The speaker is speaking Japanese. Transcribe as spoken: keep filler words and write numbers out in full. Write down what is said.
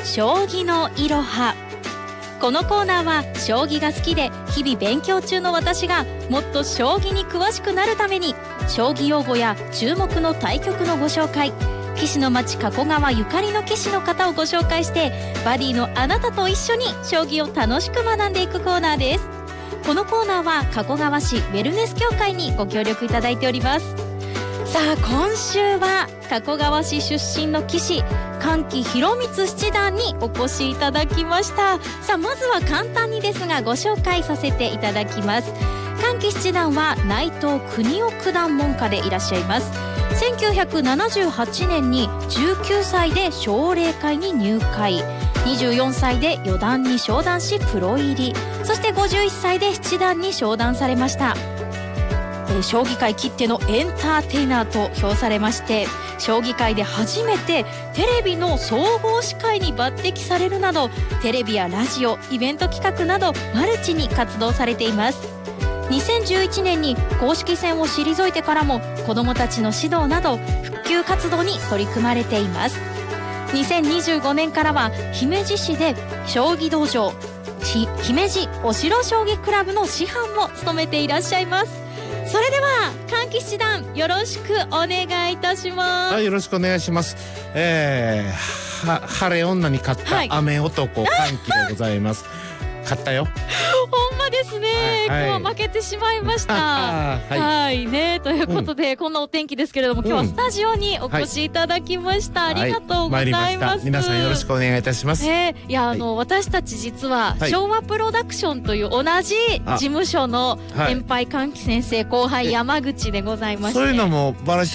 将棋のいろは。このコーナーは将棋が好きで日々勉強中の私がもっと将棋に詳しくなるために将棋用語や注目の対局のご紹介、棋士の町加古川ゆかりの棋士の方をご紹介してバディのあなたと一緒に将棋を楽しく学んでいくコーナーです。このコーナーは加古川市ウェルネス協会にご協力いただいております。さあ今週は加古川市出身の棋士神木博光七段にお越しいただきました。さあまずは簡単にですがご紹介させていただきます。神木七段は内藤国夫九段門下でいらっしゃいます。せんきゅうひゃくななじゅうはちねんにじゅうきゅうさいで奨励会に入会、にじゅうよんさいで四段に昇段しプロ入り、そしてごじゅういっさいで七段に昇段されました。将棋界きってのエンターテイナーと評されまして、将棋界で初めてテレビの総合司会に抜擢されるなどテレビやラジオ、イベント企画などマルチに活動されています。にせんじゅういちねんに公式戦を退いてからも子どもたちの指導など普及活動に取り組まれています。にせんにじゅうごねんからは姫路市で将棋道場姫路お城将棋クラブの師範も務めていらっしゃいます。それでは神木七段よろしくお願いいたします。 はい、よろしくお願いします。えー、は晴れ女に勝った雨男、はい、神木でございます。勝ったよ。 ほんまですね、はいはい、今日は負けてしまいましたはい、はいね、ということで、うん、こんなお天気ですけれども今日はスタジオにお越しいただきました、うん、ありがとうございます、はい、まま皆さんよろしくお願いいたします、 ね、いやあの、はい、私たち実は昭和プロダクションという同じ事務所の先輩神木先生後輩山口でございまして、 そういうのもバラし